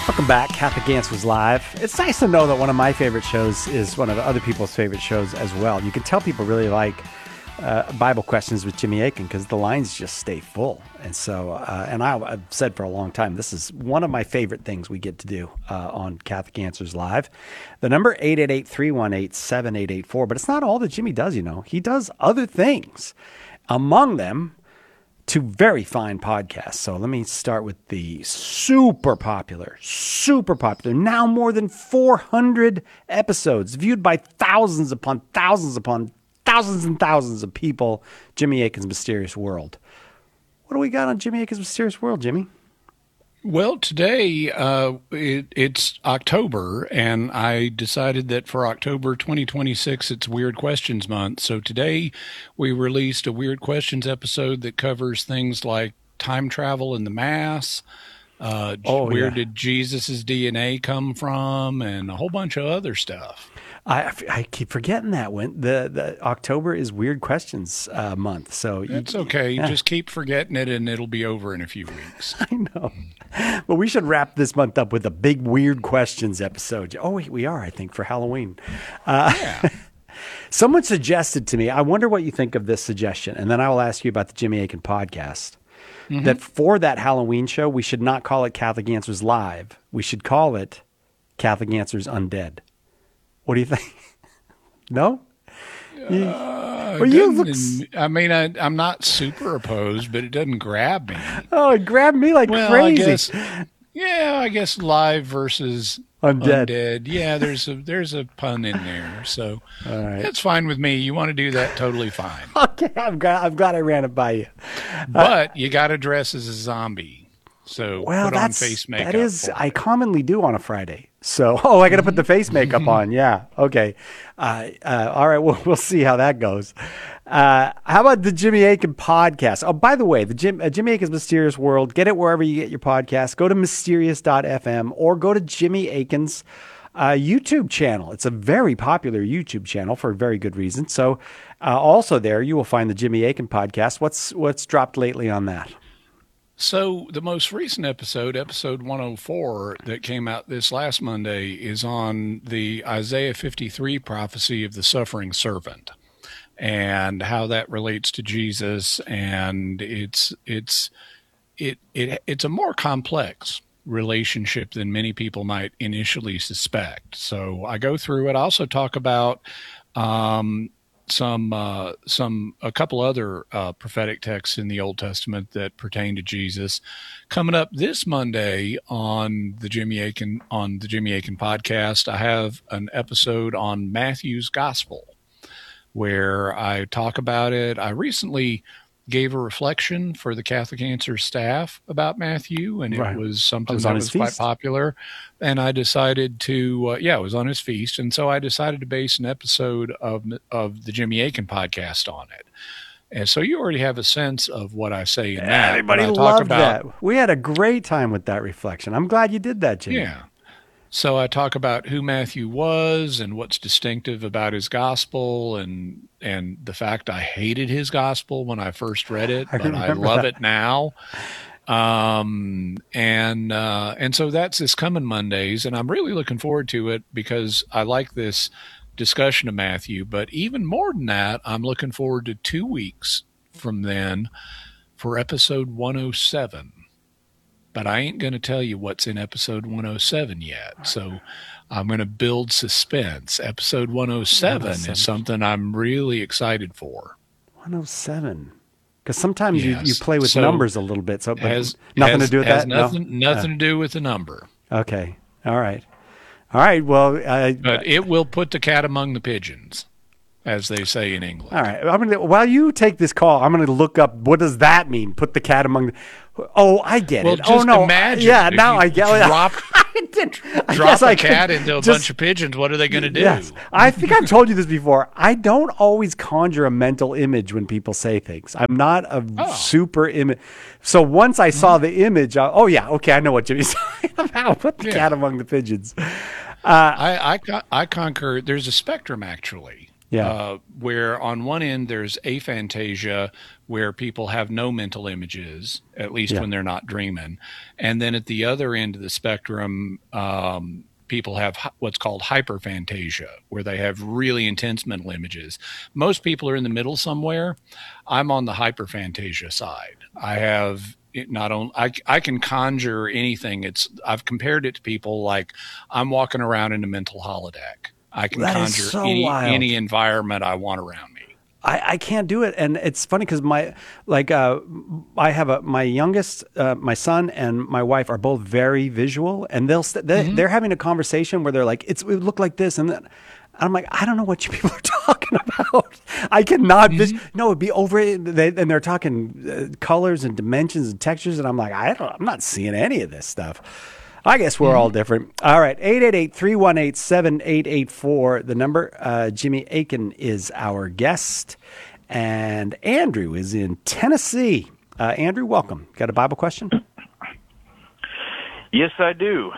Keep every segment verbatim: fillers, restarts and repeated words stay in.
Welcome back, Catholic Answers Live. It's nice to know that one of my favorite shows is one of the other people's favorite shows as well. You can tell people really like uh, Bible Questions with Jimmy Akin because the lines just stay full. And so, uh, and I, I've said for a long time, this is one of my favorite things we get to do uh, on Catholic Answers Live. The number eight eight eight, three one eight, seven eight eight four, but it's not all that Jimmy does, you know. He does other things. Among them, two very fine podcasts. So let me start with the super popular, super popular, now more than four hundred episodes, viewed by thousands upon thousands upon thousands and thousands of people, Jimmy Akin's Mysterious World. What do we got on Jimmy Akin's Mysterious World, Jimmy? Well, today uh, it, it's October, and I decided that for October twenty twenty-six, it's Weird Questions Month. So today we released a Weird Questions episode that covers things like time travel in the Mass, uh, oh, where yeah. did Jesus' D N A come from, and a whole bunch of other stuff. I, I keep forgetting that one. The the October is Weird Questions uh, month, so It's you, okay. yeah. Just keep forgetting it, and it'll be over in a few weeks. I know. But we should wrap this month up with a big Weird Questions episode. Oh, we are, I think, for Halloween. Uh, Yeah. Someone suggested to me, I wonder what you think of this suggestion, and then I will ask you about the Jimmy Akin podcast, mm-hmm. that for that Halloween show, we should not call it Catholic Answers Live. We should call it Catholic Answers Undead. What do you think? No? You, Uh, well, you look, I mean, I, I'm not super opposed, but it doesn't grab me. oh, it grabbed me like Well, crazy. I guess, yeah, I guess live versus Undead. undead. Yeah, there's a there's a pun in there, so All right. that's fine with me. You want to do that, totally fine. Okay, I'm glad, I'm glad I ran it by you. But you got to dress as a zombie. So Well, put on that's face makeup. that is for I it. commonly do on a Friday. So oh, I got to put the face makeup on. Yeah, okay. Uh, uh, all right, we'll we'll see how that goes. Uh, how about the Jimmy Akin podcast? Oh, by the way, the Jim, uh, Jimmy Akin's Mysterious World. Get it wherever you get your podcasts. Go to mysterious dot f m or go to Jimmy Akin's uh, YouTube channel. It's a very popular YouTube channel for a very good reason. So uh, also there you will find the Jimmy Akin podcast. What's what's dropped lately on that? So the most recent episode, episode one oh four, that came out this last Monday is on the Isaiah fifty-three prophecy of the suffering servant and how that relates to Jesus. And it's it's it it it's a more complex relationship than many people might initially suspect. So I go through it. I also talk about um, some uh, some a couple other uh, prophetic texts in the Old Testament that pertain to Jesus. Coming up this Monday on the Jimmy Akin on the Jimmy Akin podcast, I have an episode on Matthew's Gospel where I talk about it. I recently gave a reflection for the Catholic Answers staff about Matthew, and it Right. was something was that on was his quite feast. popular. And I decided to, uh, yeah, it was on his feast, and so I decided to base an episode of of the Jimmy Akin podcast on it. And so you already have a sense of what I say in that. Everybody but I talk loved about, that. We had a great time with that reflection. I'm glad you did that, Jimmy. Yeah. So I talk about who Matthew was and what's distinctive about his gospel, and and the fact I hated his gospel when I first read it, I but I remember love that. it now. Um, and uh, and so that's this coming Mondays, and I'm really looking forward to it because I like this discussion of Matthew. But even more than that, I'm looking forward to two weeks from then for episode one oh seven. But I ain't going to tell you what's in episode one oh seven yet. So I'm going to build suspense. Episode one oh seven one oh seven. is something I'm really excited for. one oh seven. Because sometimes you, you Yes. play with So, numbers a little bit. So but Has nothing has- to do with has that? Nothing, no? nothing to do with the number. Uh, okay. All right. All right. Well, uh, But it will put the cat among the pigeons, as they say in England. all right. I'm gonna, while you take this call, I'm going to look up what does that mean? Put the cat among the. Oh, I get Well, it. just oh no. imagine. Yeah. if Now you I get it. Drop, I did. I drop guess a I cat could into a just- bunch of pigeons. What are they going to do? Yes. I think I've told you this before. I don't always conjure a mental image when people say things. I'm not a Oh. super image. So once I saw the image, I, oh yeah, okay, I know what Jimmy's talking about. Put the Yeah. cat among the pigeons. I, I, con- I concur. There's a spectrum, actually, Yeah. Uh, where on one end there's aphantasia, where people have no mental images, at least Yeah. when they're not dreaming, and then at the other end of the spectrum, um, people have what's called hyperphantasia, where they have really intense mental images. Most people are in the middle somewhere. I'm on the hyperphantasia side. I have it not only I, I can conjure anything. It's I've compared it to people like I'm walking around in a mental holodeck. I can That is conjure so any wild. any environment I want around me. I, I can't do it, and it's funny because my like uh, I have a my youngest, uh, my son and my wife are both very visual, and they'll st- they, Mm-hmm. they're having a conversation where they're like, "It's it would look like this," and then I'm like, "I don't know what you people are talking about. I cannot vis- Mm-hmm. no, it'd be over." They, and they're talking uh, colors and dimensions and textures, and I'm like, I don't, I'm not seeing any of this stuff. I guess we're all different. All right. eight eight eight, three one eight, seven eight eight four, the number. Uh, Jimmy Akin is our guest. And Andrew is in Tennessee. Uh, Andrew, welcome. Got a Bible question? Yes, I do.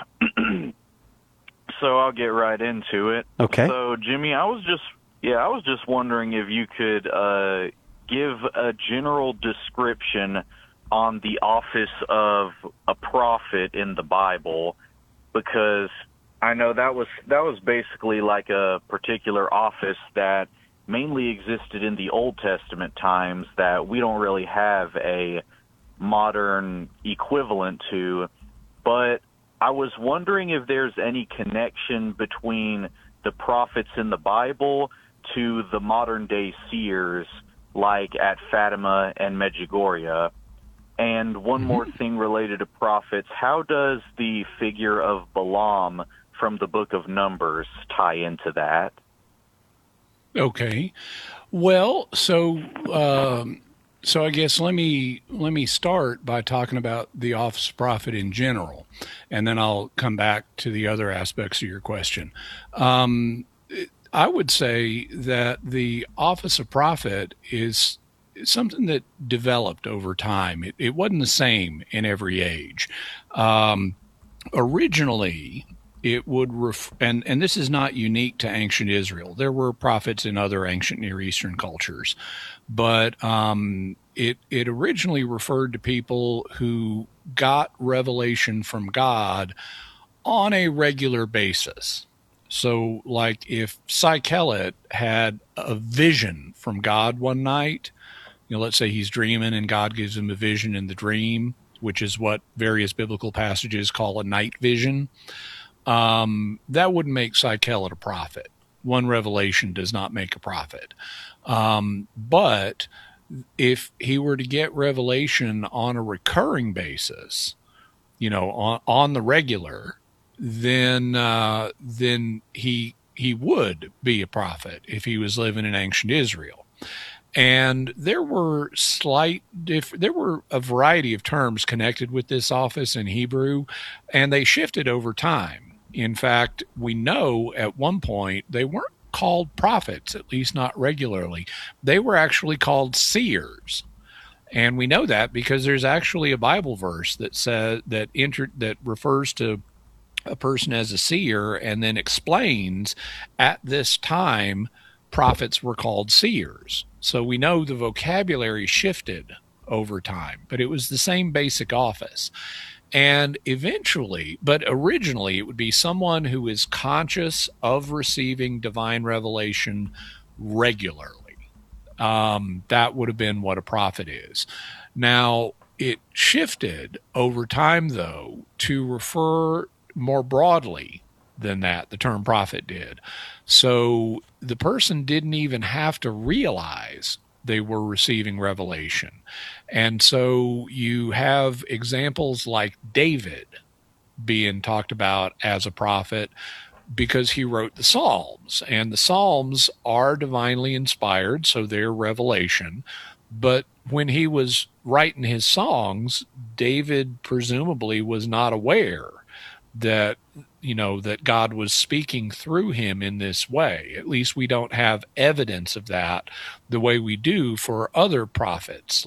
So I'll get right into it. Okay. So, Jimmy, I was just, yeah, I was just wondering if you could uh, give a general description on the office of a prophet in the Bible, because I know that was that was basically like a particular office that mainly existed in the Old Testament times that we don't really have a modern equivalent to. But I was wondering if there's any connection between the prophets in the Bible to the modern day seers like at Fatima and Medjugorje. And one more thing related to prophets, how does the figure of Balaam from the book of Numbers tie into that? Okay. Well, so um, so I guess let me let me start by talking about the office of prophet in general, and then I'll come back to the other aspects of your question. Um, I would say that the office of prophet is something that developed over time. It, it wasn't the same in every age. Um, originally, it would ref- and and this is not unique to ancient Israel. There were prophets in other ancient Near Eastern cultures, but um, it it originally referred to people who got revelation from God on a regular basis. So, like if Cy Kellett had a vision from God one night, you know, let's say he's dreaming and God gives him a vision in the dream, which is what various biblical passages call a night vision. Um, that wouldn't make Cy Kellett a prophet. One revelation does not make a prophet. Um, but if he were to get revelation on a recurring basis, you know, on, on the regular, then uh, then he he would be a prophet if he was living in ancient Israel. And there were slight diff- there were a variety of terms connected with this office in Hebrew, and they shifted over time. In fact, we know at one point they weren't called prophets, at least not regularly. They were actually called seers. And we know that because there's actually a Bible verse that says that inter- that refers to a person as a seer and then explains at this time prophets were called seers. So we know the vocabulary shifted over time, but it was the same basic office. And eventually, but originally, it would be someone who is conscious of receiving divine revelation regularly. Um, that would have been what a prophet is. Now, it shifted over time, though, to refer more broadly than that, the term prophet did. So the person didn't even have to realize they were receiving revelation. And so you have examples like David being talked about as a prophet because he wrote the Psalms. And the Psalms are divinely inspired, so they're revelation. But when he was writing his songs, David presumably was not aware that, you know, that God was speaking through him in this way. At least we don't have evidence of that the way we do for other prophets